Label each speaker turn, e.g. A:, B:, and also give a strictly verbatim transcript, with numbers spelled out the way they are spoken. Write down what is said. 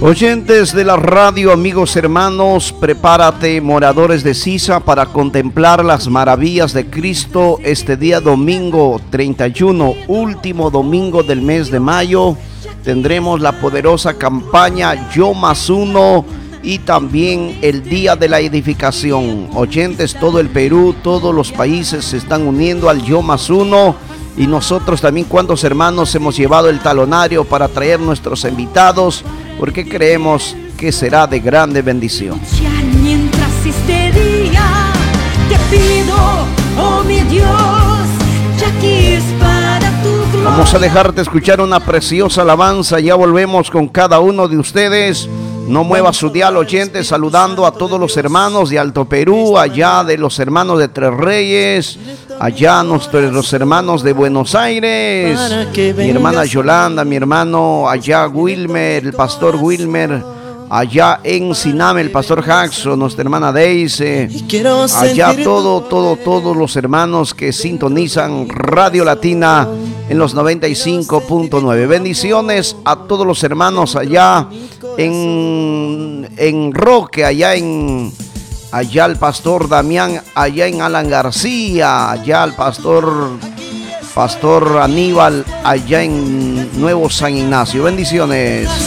A: Oyentes de la radio, amigos hermanos, prepárate, moradores de Sisa, para contemplar las maravillas de Cristo este día domingo treinta y uno, último domingo del mes de mayo. Tendremos la poderosa campaña Yo Más Uno y también el Día de la Edificación. Oyentes, todo el Perú, todos los países se están uniendo al Yo Más Uno. Y nosotros también, cuantos hermanos, hemos llevado el talonario para traer nuestros invitados, porque creemos que será de grande bendición.
B: Mientras este día te pido, oh mi Dios, ya que es para tu gloria.
A: Vamos a dejarte escuchar una preciosa alabanza. Ya volvemos con cada uno de ustedes. No mueva su dial, oyente, saludando a todos los hermanos de Alto Perú, allá de los hermanos de Tres Reyes, allá nuestros los hermanos de Buenos Aires, mi hermana Yolanda, mi hermano allá Wilmer, el pastor Wilmer, allá en Siname, el pastor Jackson, nuestra hermana Deise, allá todo, todo, todos los hermanos que sintonizan Radio Latina en los noventa y cinco punto nueve. Bendiciones a todos los hermanos allá en, en Roque, allá en allá el pastor Damián, allá en Alan García, allá el pastor Pastor Aníbal, allá en Nuevo San Ignacio. Bendiciones.